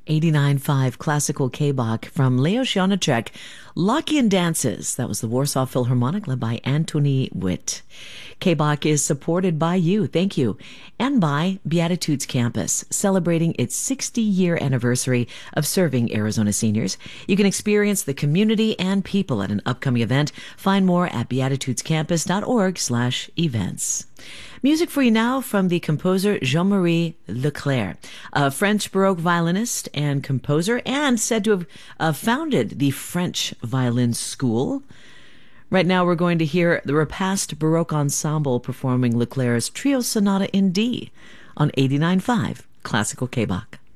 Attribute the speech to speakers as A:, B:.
A: 89.5 Classical K-Bach from Leos Janáček, Lockean Dances. That was the Warsaw Philharmonic led by Antony Witt. K-Bach is supported by you, thank you, and by Beatitudes Campus, celebrating its 60-year anniversary of serving Arizona seniors. You can experience the community and people at an upcoming event. Find more at beatitudescampus.org/events. Music for you now from the composer Jean-Marie Leclerc, a French Baroque violinist and composer, and said to have founded the French Violin School. Right now we're going to hear the Repast Baroque Ensemble performing Leclerc's Trio Sonata in D on 89.5 Classical K-Bach.